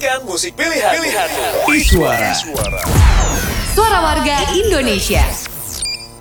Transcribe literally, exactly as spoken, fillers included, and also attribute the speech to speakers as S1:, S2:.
S1: Mainkan musik pilihan. Pilihanmu.
S2: Iswara.
S3: Suara warga Indonesia.